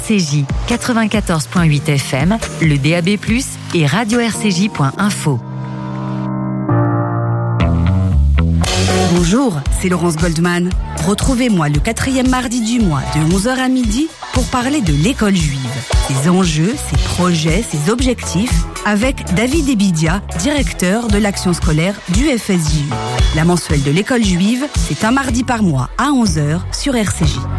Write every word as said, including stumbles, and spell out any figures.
C J quatre-vingt-quatorze virgule huit F M, le D A B plus, et radio r c j point info. Bonjour, c'est Laurence Goldman. Retrouvez-moi le quatrième mardi du mois de onze heures à midi pour parler de l'école juive, ses enjeux, ses projets, ses objectifs, avec David Ebidia, directeur de l'action scolaire du F S J U. La mensuelle de l'école juive, c'est un mardi par mois à onze heures sur R C J.